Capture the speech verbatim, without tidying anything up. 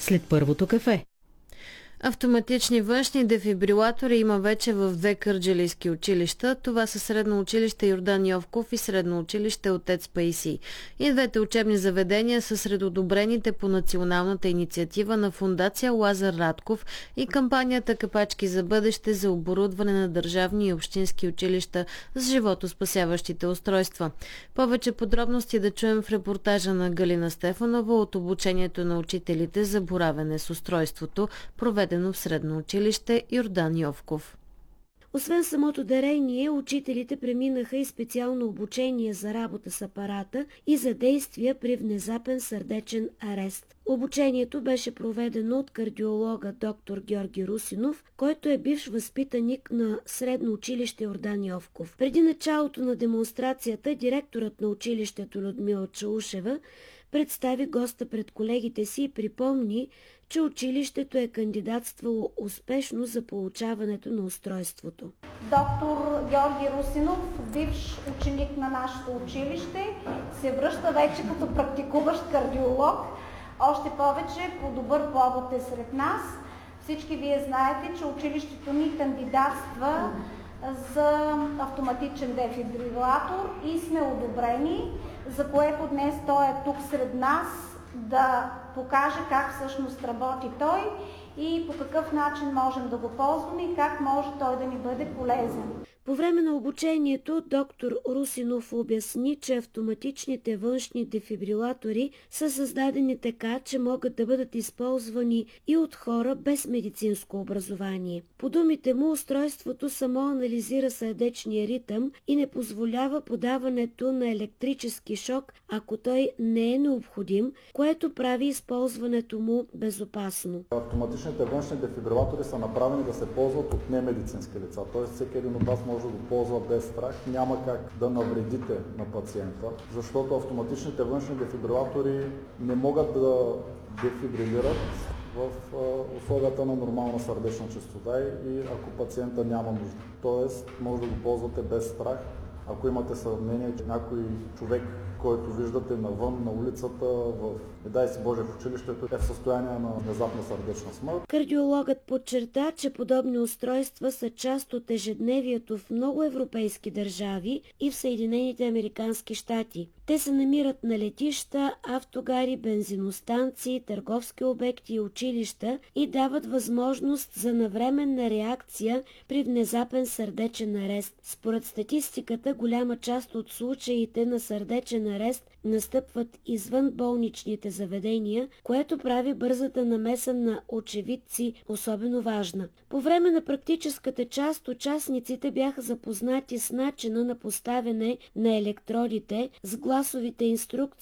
след първото кафе. Автоматични външни дефибрилатори има вече в две кърджалийски училища. Това са Средно училище Йордан Йовков и Средно училище Отец Паисий. И двете учебни заведения са сред одобрените по националната инициатива на Фондация Лазар Радков и кампанията Капачки за бъдеще за оборудване на държавни и общински училища с животоспасяващите устройства. Повече подробности да чуем в репортажа на Галина Стефанова от обучението на учителите за боравене с устройството, проведено в Средно училище Йордан Йовков. Освен самото дарение, учителите преминаха и специално обучение за работа с апарата и за действия при внезапен сърдечен арест. Обучението беше проведено от кардиолога доктор Георги Русинов, който е бивш възпитаник на Средно училище Йордан Йовков. Преди началото на демонстрацията, директорът на училището Людмила Чаушева представи госта пред колегите си и припомни, че училището е кандидатствало успешно за получаването на устройството. Доктор Георги Русинов, бивш ученик на нашето училище, се връща вече като практикуващ кардиолог. Още повече по добър повод е сред нас. Всички вие знаете, че училището ни кандидатства за автоматичен дефибрилатор и сме одобрени, за което днес той е тук сред нас да покаже как всъщност работи той и по какъв начин можем да го ползваме и как може той да ни бъде полезен. По време на обучението доктор Русинов обясни, че автоматичните външни дефибрилатори са създадени така, че могат да бъдат използвани и от хора без медицинско образование. По думите му, устройството само анализира сърдечния ритъм и не позволява подаването на електрически шок, ако той не е необходим, което прави използването му безопасно. Автоматичните външни дефибрилатори са направени да се ползват от немедицински лица, т.е. всеки един от вас може да го ползва без страх, няма как да навредите на пациента, защото автоматичните външни дефибрилатори не могат да дефибрилират в условията на нормална сърдечна честота и ако пациента няма нужда. Тоест, може да го ползвате без страх. Ако имате съмнение, че някой човек, който виждате навън, на улицата, в, не дай си Боже, в училището, е в състояние на внезапна сърдечна смърт. Кардиологът подчерта, че подобни устройства са част от ежедневието в много европейски държави и в Съединените американски щати. Те се намират на летища, автогари, бензиностанции, търговски обекти и училища и дават възможност за навременна реакция при внезапен сърдечен арест. Според статистиката, голяма част от случаите на сърдечен арест настъпват извън болничните заведения, което прави бързата намеса на очевидци особено важна. По време на практическата част участниците бяха запознати с начина на поставяне на електродите, с гласовите инструкции